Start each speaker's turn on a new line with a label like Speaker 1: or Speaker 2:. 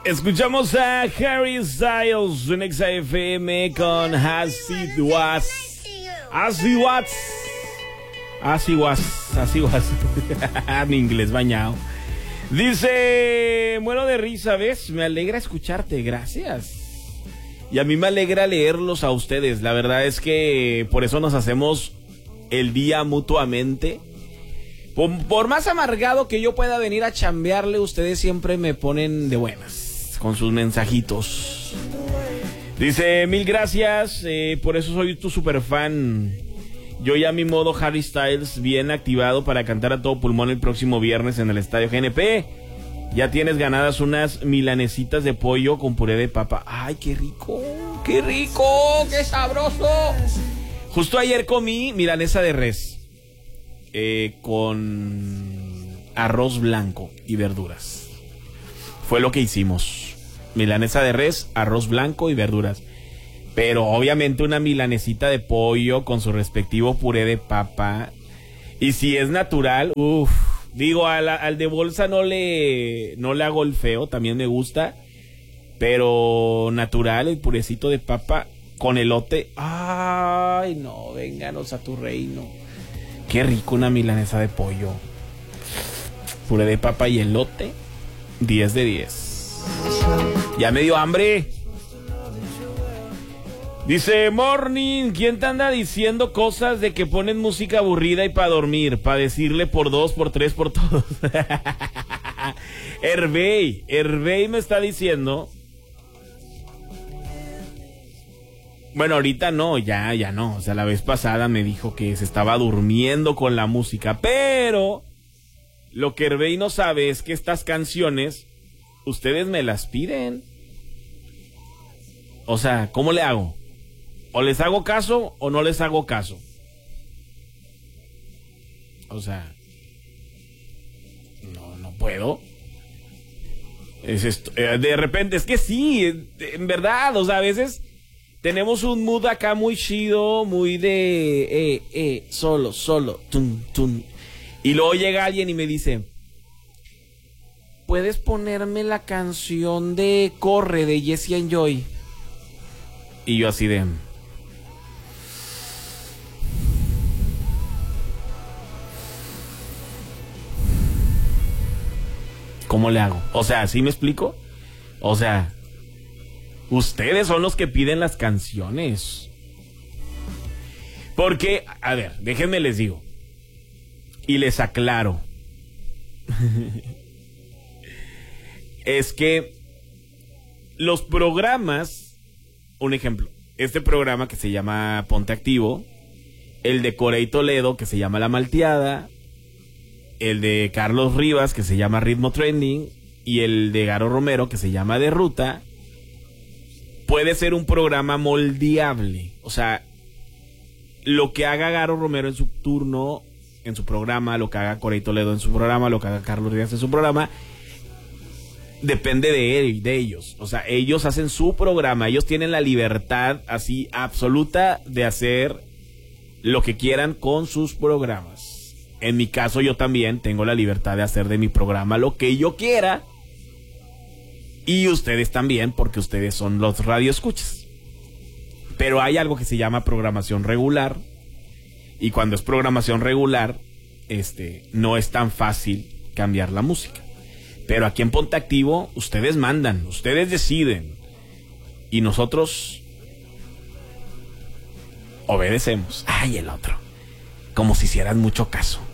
Speaker 1: Escuchamos a Harry Styles en XFM con As It Was. Mi inglés bañado. Dice, muero de risa, ¿ves? Me alegra escucharte, gracias. Y a mí me alegra leerlos a ustedes. La verdad es que por eso nos hacemos el día mutuamente. Por más amargado que yo pueda venir a chambearle, ustedes siempre me ponen de buenas con sus mensajitos. Dice, mil gracias, por eso soy tu super fan. Yo ya mi modo Harry Styles bien activado para cantar a todo pulmón el próximo viernes en el Estadio GNP. Ya tienes ganadas unas milanesitas de pollo con puré de papa. ¡Ay, qué rico! ¡Qué rico! ¡Qué sabroso! Justo ayer comí milanesa de res con arroz blanco y verduras. Fue lo que hicimos. Milanesa de res, arroz blanco y verduras. Pero obviamente una milanesita de pollo con su respectivo puré de papa. Y si es natural, digo, al de bolsa no le hago el feo, también me gusta. Pero natural, el purecito de papa con elote. Ay, no, vénganos a tu reino. Qué rico una milanesa de pollo. Puré de papa y elote, 10 de 10. Ya me dio hambre. Dice, morning, ¿quién te anda diciendo cosas de que ponen música aburrida y para dormir? Para decirle por 2, por 3, por todos. Hervey me está diciendo. Bueno, ahorita no, ya no. O sea, la vez pasada me dijo que se estaba durmiendo con la música. Pero lo que Hervey no sabe es que estas canciones, ustedes me las piden. O sea, ¿cómo le hago? ¿O les hago caso o no les hago caso? O sea, no puedo. Es esto, de repente, es que sí, en verdad, o sea, a veces tenemos un mood acá muy chido, muy de solo, tun. Y luego llega alguien y me dice, ¿puedes ponerme la canción de Corre de Jesse and Joy? Y yo así de... ¿Cómo le hago? O sea, ¿sí me explico? O sea, ustedes son los que piden las canciones. Porque, a ver, déjenme les digo. Y les aclaro. Es que los programas, un ejemplo, este programa que se llama Ponte Activo, el de Corey Toledo que se llama La Malteada, el de Carlos Rivas que se llama Ritmo Trending y el de Garo Romero que se llama De Ruta, puede ser un programa moldeable. O sea, lo que haga Garo Romero en su turno, en su programa, lo que haga Corey Toledo en su programa, lo que haga Carlos Rivas en su programa, depende de él, de ellos. O sea, ellos hacen su programa, ellos tienen la libertad así absoluta de hacer lo que quieran con sus programas. En mi caso, yo también tengo la libertad de hacer de mi programa lo que yo quiera. Y ustedes también, porque ustedes son los radioescuchas. Pero hay algo que se llama programación regular. Y cuando es programación regular, no es tan fácil cambiar la música. Pero aquí en Ponte Activo, ustedes mandan, ustedes deciden. Y nosotros obedecemos. Ay, el otro. Como si hicieran mucho caso.